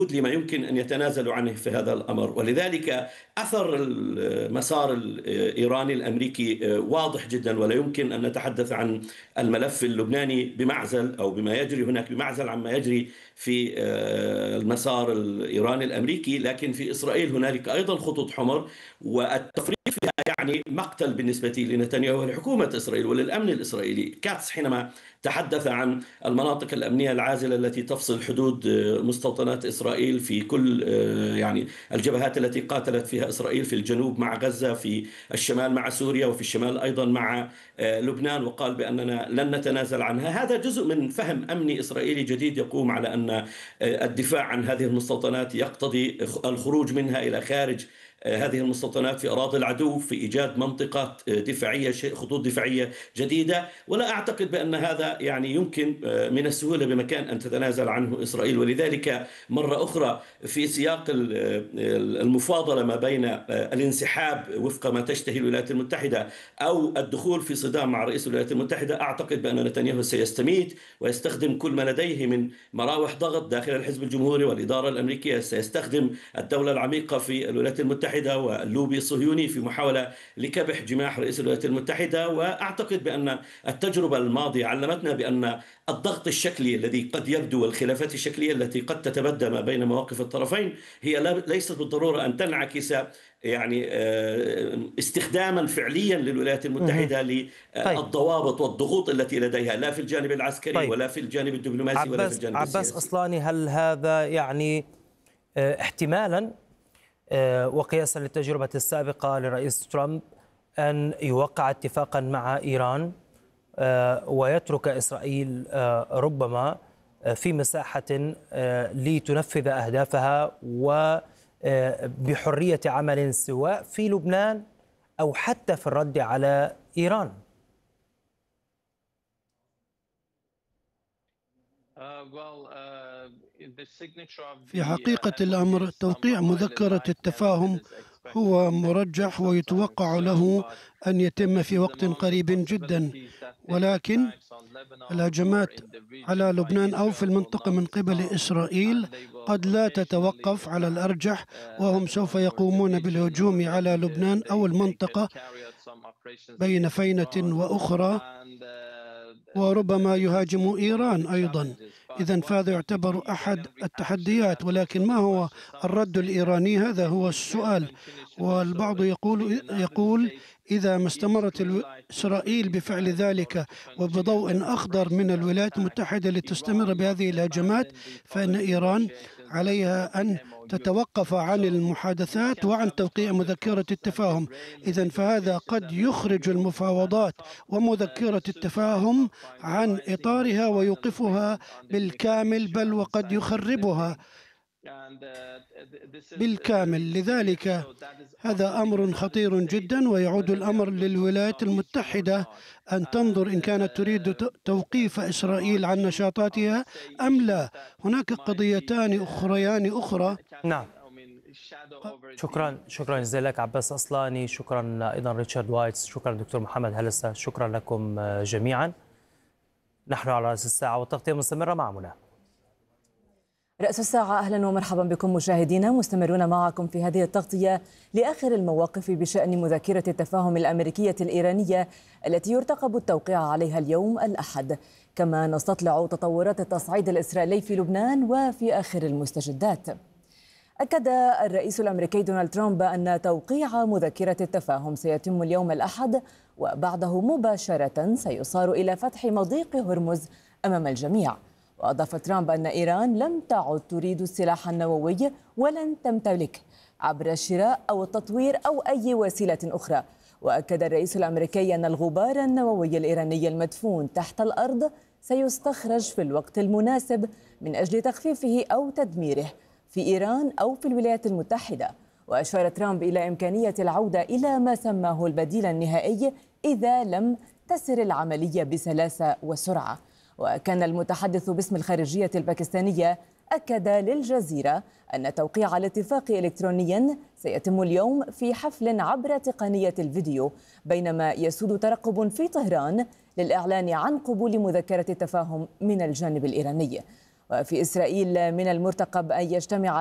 لما يمكن أن يتنازلوا عنه في هذا الأمر. ولذلك أثر المسار الإيراني الأمريكي واضح جدا، ولا يمكن أن نتحدث عن الملف اللبناني بمعزل أو بما يجري هناك بمعزل عما يجري في المسار الإيراني الأمريكي. لكن في إسرائيل هنالك أيضا خطوط حمر، والتفريط فيها يعني مقتل بالنسبة لنتنياهو ولحكومة إسرائيل وللأمن الإسرائيلي. كاتس حينما تحدث عن المناطق الأمنية العازلة التي تفصل حدود مستوطنات إسرائيل في كل يعني الجبهات التي قاتلت فيها إسرائيل، في الجنوب مع غزة، في الشمال مع سوريا، وفي الشمال أيضا مع لبنان، وقال بأننا لن نتنازل عنها. هذا جزء من فهم أمني إسرائيلي جديد يقوم على أن الدفاع عن هذه المستوطنات يقتضي الخروج منها إلى خارج هذه المستوطنات في أراضي العدو، في إيجاد منطقة دفاعية، خطوط دفاعية جديدة. ولا أعتقد بأن هذا يعني يمكن من السهولة بمكان أن تتنازل عنه إسرائيل. ولذلك مرة أخرى في سياق المفاضلة ما بين الانسحاب وفق ما تشتهي الولايات المتحدة أو الدخول في صدام مع رئيس الولايات المتحدة، أعتقد بأن نتنياهو سيستميت ويستخدم كل ما لديه من مراوح ضغط داخل الحزب الجمهوري والإدارة الأمريكية. سيستخدم الدولة العميقة في الولايات المتحدة واللوبي الصهيوني في محاولة لكبح جماح رئيس الولايات المتحدة. وأعتقد بأن التجربة الماضية علمتنا بأن الضغط الشكلي الذي قد يبدو والخلافات الشكلية التي قد تتبدى ما بين مواقف الطرفين هي ليست بالضرورة أن تنعكس يعني استخداما فعليا للولايات المتحدة للضوابط والضغوط التي لديها، لا في الجانب العسكري ولا في الجانب الدبلوماسي ولا في الجانب السياسي. عباس أصلاني، هل هذا يعني احتمالا وقياسا للتجربة السابقة لرئيس ترامب أن يوقع اتفاقا مع إيران ويترك إسرائيل ربما في مساحة لتنفذ أهدافها وبحرية عمل سواء في لبنان أو حتى في الرد على إيران؟ في حقيقة الأمر توقيع مذكرة التفاهم هو مرجح ويتوقع له أن يتم في وقت قريب جدا، ولكن الهجمات على لبنان أو في المنطقة من قبل إسرائيل قد لا تتوقف على الأرجح، وهم سوف يقومون بالهجوم على لبنان أو المنطقة بين فينة وأخرى، وربما يهاجم إيران أيضا. إذن فهذا يعتبر أحد التحديات، ولكن ما هو الرد الإيراني؟ هذا هو السؤال. والبعض يقول إذا ما استمرت إسرائيل بفعل ذلك وبضوء أخضر من الولايات المتحدة لتستمر بهذه الهجمات، فإن إيران عليها أن تتوقف عن المحادثات وعن توقيع مذكرة التفاهم. إذن فهذا قد يخرج المفاوضات ومذكرة التفاهم عن إطارها ويوقفها بالكامل، بل وقد يخربها بالكامل. لذلك هذا أمر خطير جدا، ويعود الأمر للولايات المتحدة أن تنظر إن كانت تريد توقيف إسرائيل عن نشاطاتها أم لا. هناك قضيتان أخرى. نعم، شكرا جزيلا لك عباس أصلاني، شكرا أيضا ريتشارد وايتس، شكرا دكتور محمد هلسة، شكرا لكم جميعا. نحن على رأس الساعة والتغطية مستمرة مع منى. رأس الساعة، أهلا ومرحبا بكم مشاهدينا، مستمرون معكم في هذه التغطية لآخر المواقف بشأن مذكرة التفاهم الأمريكية الإيرانية التي يرتقب التوقيع عليها اليوم الأحد. كما نستطلع تطورات التصعيد الإسرائيلي في لبنان وفي آخر المستجدات. أكد الرئيس الأمريكي دونالد ترامب أن توقيع مذكرة التفاهم سيتم اليوم الأحد، وبعده مباشرة سيصار إلى فتح مضيق هرمز أمام الجميع. وأضاف ترامب أن إيران لم تعد تريد السلاح النووي ولن تمتلكه عبر الشراء أو التطوير أو أي وسيلة أخرى. وأكد الرئيس الأمريكي أن الغبار النووي الإيراني المدفون تحت الأرض سيستخرج في الوقت المناسب من أجل تخفيفه أو تدميره في إيران أو في الولايات المتحدة. وأشار ترامب إلى إمكانية العودة إلى ما سماه البديل النهائي إذا لم تسر العملية بسلاسة وسرعة. وكان المتحدث باسم الخارجية الباكستانية أكد للجزيرة أن توقيع الاتفاق إلكترونيا سيتم اليوم في حفل عبر تقنية الفيديو، بينما يسود ترقب في طهران للإعلان عن قبول مذكرة التفاهم من الجانب الإيراني. وفي إسرائيل من المرتقب أن يجتمع